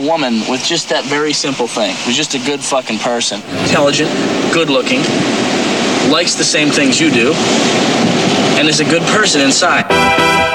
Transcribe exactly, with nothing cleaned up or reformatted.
woman with just that very simple thing, who's just a good fucking person. Intelligent, good looking, likes the same things you do, and is a good person inside.